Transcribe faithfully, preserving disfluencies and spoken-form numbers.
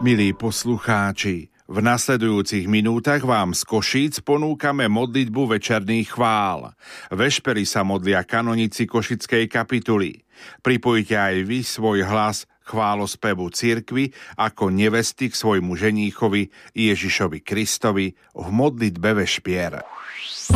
Milí poslucháči, v nasledujúcich minútach vám z Košíc ponúkame modlitbu večerných chvál. Vešpery sa modlia kanonici Košickej kapituly. Pripojte aj vy svoj hlas chválospevu cirkvi ako nevesty k svojmu ženíchovi Ježišovi Kristovi v modlitbe vešpier.